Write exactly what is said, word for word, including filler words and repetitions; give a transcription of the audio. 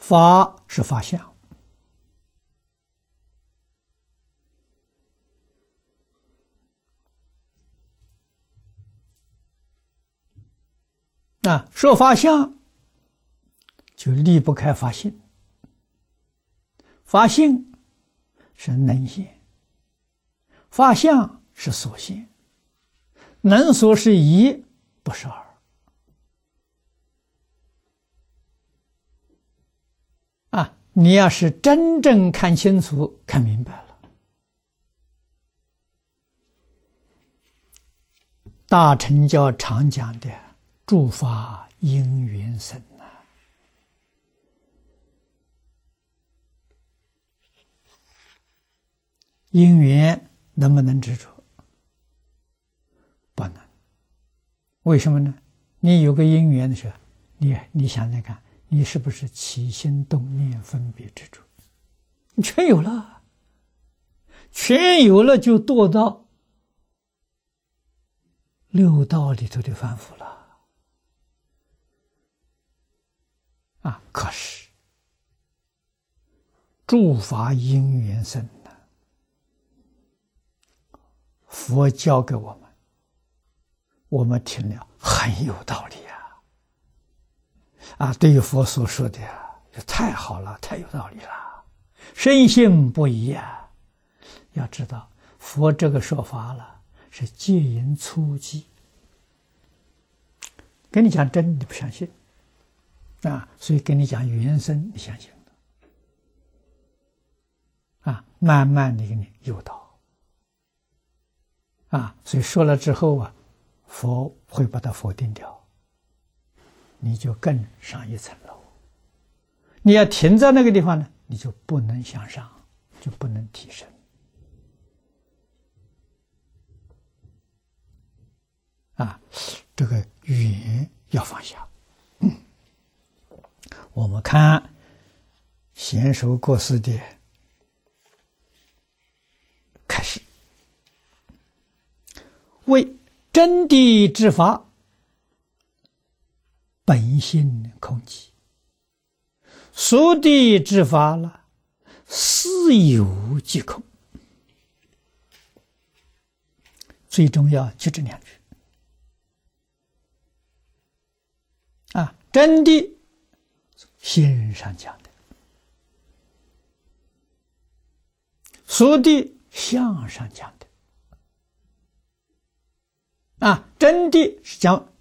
法是法相，啊，说法相就离不开法性，法性是能现，法相是所现，能所是一，不是二。啊，你要是真正看清楚、看明白了，大乘教常讲的诸法因缘生啊，因缘能不能执着？不能。为什么呢？你有个因缘的时候，你你想想看，你是不是起心动念分别执着？你全有了，全有了就堕到六道里头的凡夫了啊！可是诸法因缘生呢，佛教给我们，我们听了很有道理啊！啊，对于佛所说的啊，这太好了，太有道理了，深信不疑啊！要知道，佛这个说法了，是戒淫初级，跟你讲真，你不相信啊，所以跟你讲原生，你相信了啊，慢慢的给你诱导啊，所以说了之后啊，佛会把它否定掉，你就更上一层楼。你要停在那个地方呢，你就不能向上，就不能提升。啊，这个缘要放下。嗯，我们看贤首过世的开始，为真谛之法，本性空寂；俗谛之法了，似有即空。最重要就这两句。啊，真谛心上讲的，俗谛相上讲的。啊，真谛是讲